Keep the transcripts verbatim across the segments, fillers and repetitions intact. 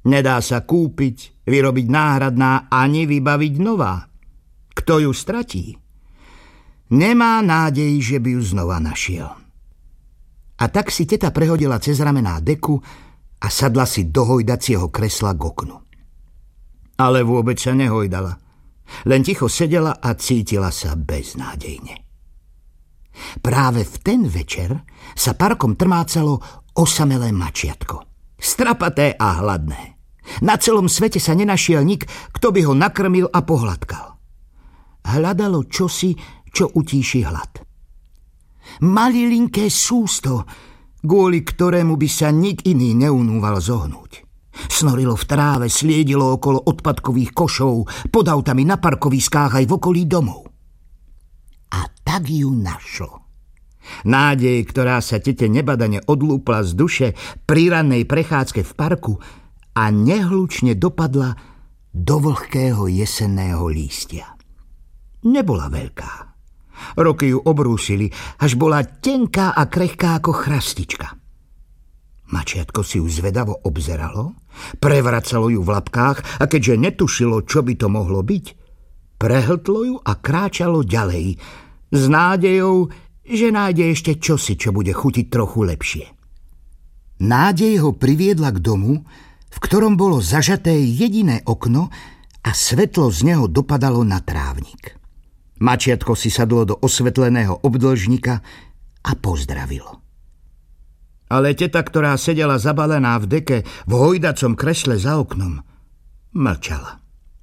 Nedá sa kúpiť, vyrobiť náhradná ani vybaviť nová. Kto ju stratí, nemá nádej, že by ju znova našiel. A tak si teta prehodila cez ramená deku a sadla si do hojdacieho kresla k oknu. Ale vôbec sa nehojdala. Len ticho sedela a cítila sa beznádejne. Práve v ten večer sa parkom trmácalo osamelé mačiatko. Strapaté a hladné. Na celom svete sa nenašiel nik, kto by ho nakrmil a pohľadkal. Hľadalo čosi, čo utíši hlad. Malilinké sústo, kvôli ktorému by sa nik iný neunúval zohnúť. Snorilo v tráve, sliedilo okolo odpadkových košov, pod autami na parkoviskách aj v okolí domov. A tak ju našlo. Nádej, ktorá sa tete nebadane odlúpla z duše pri rannej prechádzke v parku a nehlučne dopadla do vlhkého jesenného lístia. Nebola veľká. Roky ju obrúsili, až bola tenká a krehká ako chrastička. Mačiatko si ju zvedavo obzeralo, prevracalo ju v labkách a keďže netušilo, čo by to mohlo byť, prehltlo ju a kráčalo ďalej s nádejou, že nájde ešte čosi, čo bude chutiť trochu lepšie. Nádej ho priviedla k domu, v ktorom bolo zažaté jediné okno a svetlo z neho dopadalo na trávnik. Mačiatko si sadlo do osvetleného obdĺžnika a pozdravilo. Ale teta, ktorá sedela zabalená v deke v hojdacom kresle za oknom, mlčala.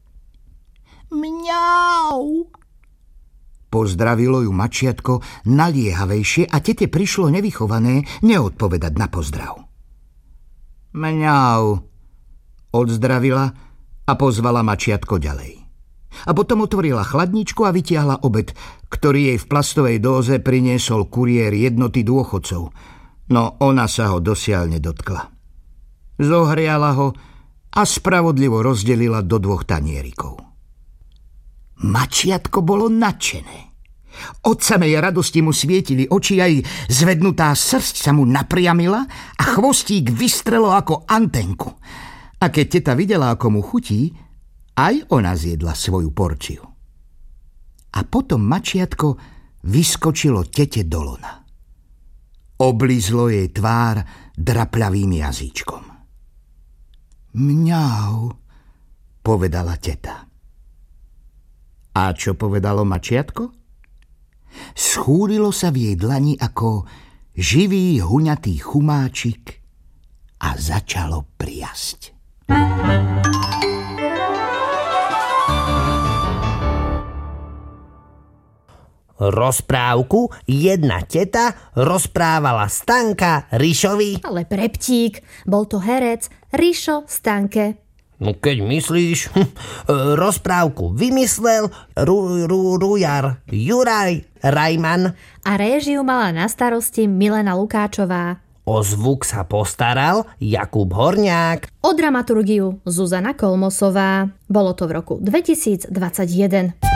Mňau! Pozdravilo ju mačiatko naliehavejšie a tete prišlo nevychované neodpovedať na pozdrav. Mňau, odzdravila a pozvala mačiatko ďalej. A potom otvorila chladničku a vytiahla obed, ktorý jej v plastovej dóze priniesol kuriér jednoty dôchodcov, no ona sa ho dosiaľ nedotkla. Zohriala ho a spravodlivo rozdelila do dvoch tanierikov. Mačiatko bolo nadšené. Od samej radosti mu svietili oči, aj zvednutá srsť sa mu napriamila a chvostík vystrelo ako antenku. A keď teta videla, ako mu chutí, aj ona zjedla svoju porciu. A potom mačiatko vyskočilo tete do lona. Oblizlo jej tvár drapľavým jazyčkom. Mňau, povedala teta. A čo povedalo mačiatko? Schúrilo sa v jej dlani ako živý huňatý chumáčik a začalo priasť. Rozprávku jedna teta rozprávala Stanka Rišovi. Ale preptík, bol to herec Rišo Stanke. No keď myslíš, hm, rozprávku vymyslel ru, ru, Rujar Juraj Rajman. A réžiu mala na starosti Milena Lukáčová. O zvuk sa postaral Jakub Horňák. O dramaturgiu Zuzana Kolmosová. Bolo to v roku dvetisícdvadsaťjeden.